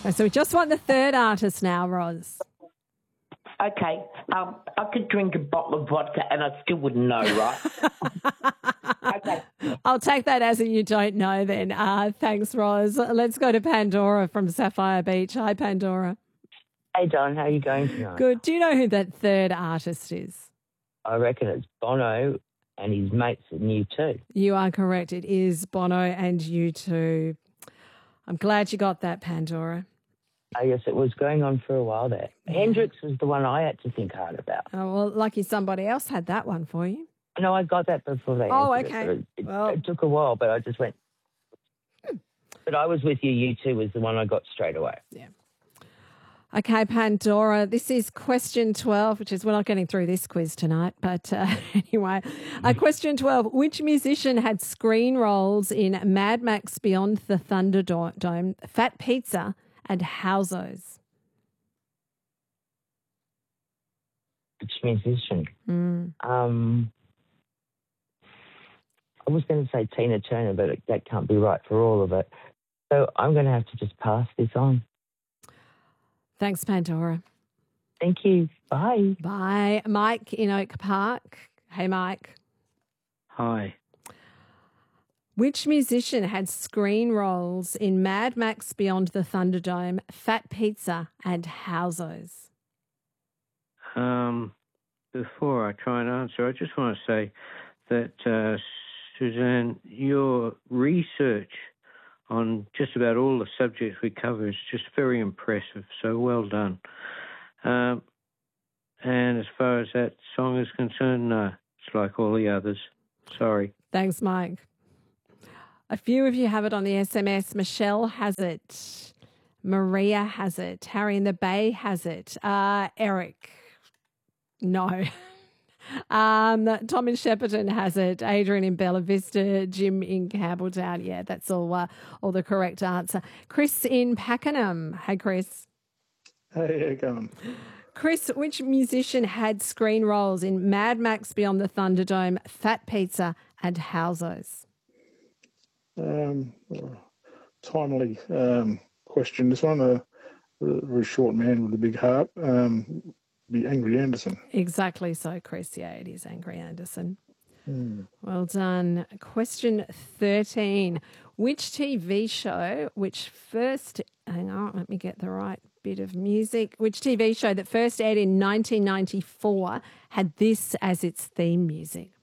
So we just want the third artist now, Roz. Okay, I could drink a bottle of vodka and I still wouldn't know, right? Okay. I'll take that as a you don't know then. Thanks, Roz. Let's go to Pandora from Sapphire Beach. Hi, Pandora. Hey, Don, how are you going tonight? Good. Do you know who that third artist is? I reckon it's Bono and his mates in U2. You are correct. It is Bono and U2. I'm glad you got that, Pandora. I guess it was going on for a while there. Hendrix was the one I had to think hard about. Oh, well, lucky somebody else had that one for you. No, I got that before they answered okay. it. It took a while, but I just went. But I was with you. U2 was the one I got straight away. Yeah. Okay, Pandora, this is question 12, which is, we're not getting through this quiz tonight, but anyway. Question 12, which musician had screen roles in Mad Max Beyond the Thunderdome, Fat Pizza and Howzos? Which musician? I was going to say Tina Turner, but that can't be right for all of it. So I'm going to have to just pass this on. Thanks, Pandora. Thank you. Bye. Bye. Mike in Oak Park. Hey, Mike. Hi. Which musician had screen roles in Mad Max Beyond the Thunderdome, Fat Pizza and Howzos? Before I try and answer, I just want to say that, Suzanne, your research on just about all the subjects we cover is just very impressive. So well done. And as far as that song is concerned, no, it's like all the others. Sorry. Thanks, Mike. A few of you have it on the SMS. Michelle has it. Maria has it. Harry in the Bay has it. Eric, no. Tom in Shepparton has it. Adrian in Bella Vista. Jim in Campbelltown. Yeah, that's all the correct answer. Chris in Pakenham. Hey, Chris. Hey, how you going? Chris, which musician had screen roles in Mad Max Beyond the Thunderdome, Fat Pizza and Howzos? Timely question. This one, a very short man with a big heart. Be Angry Anderson. Exactly so, Chris. Yeah, it is Angry Anderson. Well done. Question 13. Which TV show, hang on, let me get the right bit of music. Which TV show that first aired in 1994 had this as its theme music?